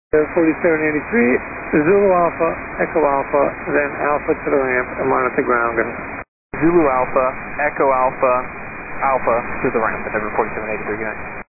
4783, Zulu Alpha, Echo Alpha, then Alpha to the ramp, and line at the ground. Zulu Alpha, Echo Alpha, Alpha to the ramp, and then 4783, good night.